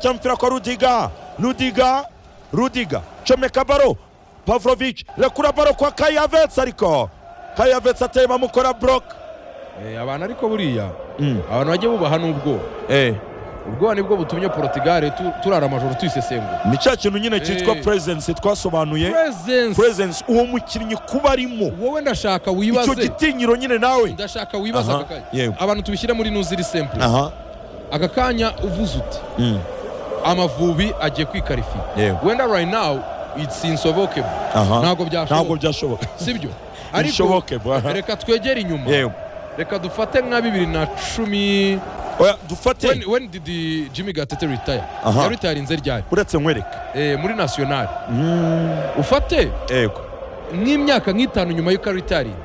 cyane mpira kwa Rudiga comeka baro Pavlovic rekura baro kwa Kai Havertz ariko Kai Havertz ateye bamukora block abantu ariko buriya abantu bajye bubaha n'ubwo ubwo nibwo butumye Portugal turara amajoro tuyisesengura ni cya kintu nyine cyitwa presence twasobanuye presence uwo mukinnyi kuba arimo wowe ndashaka wibaze icyo gitinyiro nyine nawe ndashaka wibaze abantu tubishyire muri nuziri simple aka kanya uvuze uti Amavubi agiye kwikarifi wenda right now it's insolvable ntabwo byashoboka sibyo ariko reka twegere inyuma reka dufate nka 2010 dufate when did Jimmy Gatete retire retirinze ryari uretse nkwereke muri national ufate nk'imyaka nk'itanu nyuma y'uko retirinze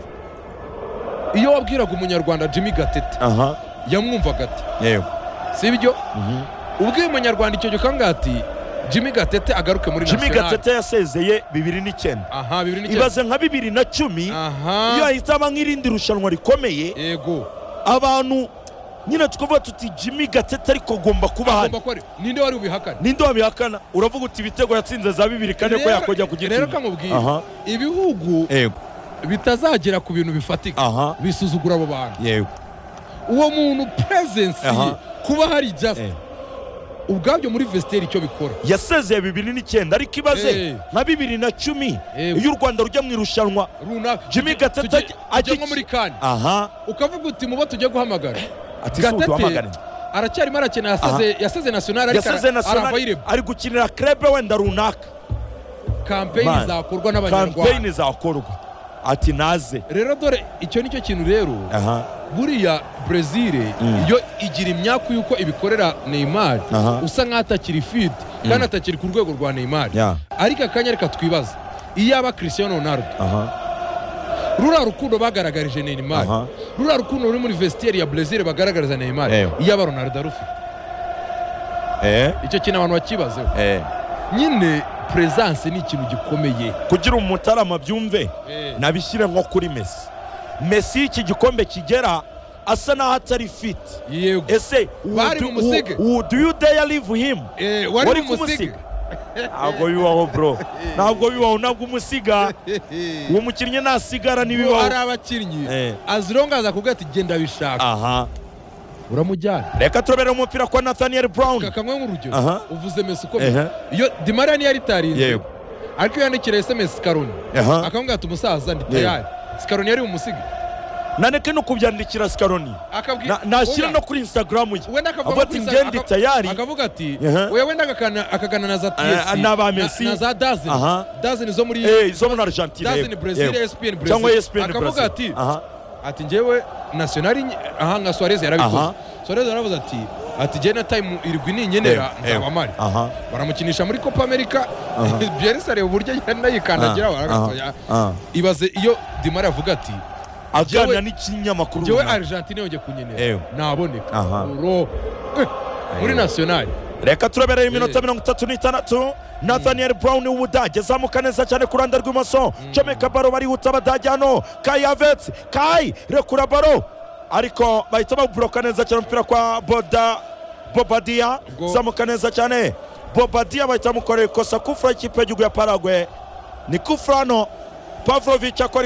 iyo wabwiraga umunyarwanda Jimmy Gatete yamwumvaga ati sibyo ubwo umunyarwanda icyo gikanga ati Jimmy Gatete agaruke muri national Jimmy Gatete yasezeye 2009 ibaze nka 2010 iyo ahitama nk'irindi rushanwa rikomeye yego abantu nyine tukavuga tuti Jimmy Gatete ariko gomba kuba hano ninde wari ubihakana uravuga uti ibitego yatsinze za 2 ko yakojya kugitsinda rero kamubwira ibihugu bitazagera ku bintu bifatika bisuzugura abo bantu uwo muntu presence kuba hari just ubwabyo muri vestiaire icyo bikora yasezeye 2009 ariko ibaze nka 2010 iyo u Rwanda rujya mu irushanwa Jimmy Gatete ajya nko muri kane ukavuga uti mubo tujye guhamagara Gatete aracyarimo arakina yaseze national ari gukinira club wenda runaka campaign zakorwa n'abanyarwanda ati naze rero dore icyo nicyo kintu rero buriya Brazil iyo igira imyaku yuko ibikorera Neymar usa nk'atakiri fit kandi atakiri ku rwego rwa Neymar ariko akanya reka twibaza iyo aba Cristiano Ronaldo rura rukundo bagaragarije Neymar rura rukundo ruri muri vestiaire ya Brazil bagaragariza Neymar iyo aba Ronaldo arufite icyo kintu abantu bakibazeho nyine presence ni ikintu gikomeye kugira umutarama byumve nabishyire nko kuri Messi iki gikombe kigera asa naho atari fit ese bari mu musige do you dare leave him wari mu musige ntabwo bibaho bro ntabwo umusiga uwo mukinnyi nasigara nibibaho ari abakinnyi azirongaza kuvuga ati genda bishaka uramujyana reka turabera umupira kwa Nathaniel Brown kakamwe nk'urugero uvuze Messi ukomeye iyo Di Maria ni yari tarinze ariko yandikira SMS Scaroni akamubwira ati umusaza ndi tayari Scaroni yari umusige naneke no kubyandikira Scaroni nashyira no kuri Instagram ye avuga ati ngende tayari akavuga ati oya wenda akagana na za TS n'aba Messi na za Dazen zo muri Argentina Dazen Brazil ESPN Brazil akavuga ati njyewe nationali nka Suarez yarabikoze Suarez yaravuze ati je na time irigwi ninyenera nzabamari baramukinisha muri Copa America Bielsa rero uburyo yanayikandagira baragatoya ibaze iyo Di Maria avuga ati agana n'ikinyamakuru jewe Argentine yongeye kunyenera naboneka muri nationali reka turabera iminota 36 Nathaniel Brown w'Ubudage zamuka neza cyane ku ruhande rw'imoso comeka baro barihuta Abadage hano Kai Havertz rekura baro ariko bahita babloka neza cyane umupira kwa Bobadia zamuka neza cyane Bobadia bahita mukorera ikosa kufra ikipe y'igihugu ya Paraguay ni kufra no Pavlovic akora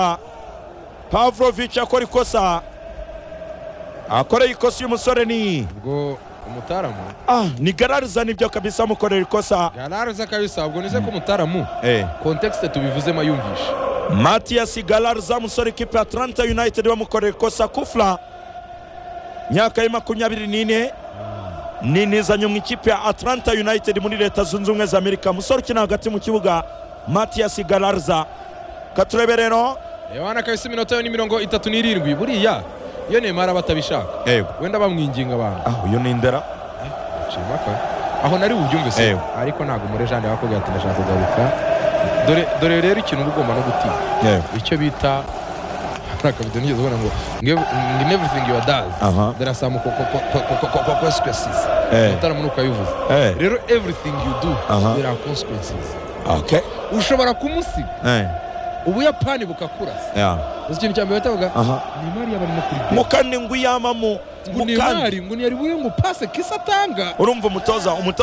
ikosa akora ikosa y'umusore ni umutaramu ni Galarza nibyo kabisa mukorera ikosa Galarza kabisa ubwo nize ko umutaramu context tubivuze mayumvisha Matias Galarza musore kipe Atlanta United bamukorera ikosa kufla myaka ya 24 nini zanye mu ikipe ya Atlanta United muri leta zunze ubumwe za Amerika musore kina hagati mu kibuga Matias Galarza katurebereno Yohana kabisa iminota ni 37 buriya iyo Neymar batabishaka wenda bamwinginga abantu uyo nindera chimaka aho nari ubyumve se ariko ntago muri jande bakobwa ati ndashaka kugaruka dore rero ikintu ugomba no gutinya icyo bita akabido nigeze ubona ngo everything you does there are some consequences utaramunuka yuvuze rero everything you do there are consequences ushobora kumusiga Ubuyapani bukakurasa ikintu cyambere batavuga Neymar yabarimo kuri mukane ngwiyamamo Neymar ngo yari buri ngo passe kisatanga urumva umutoza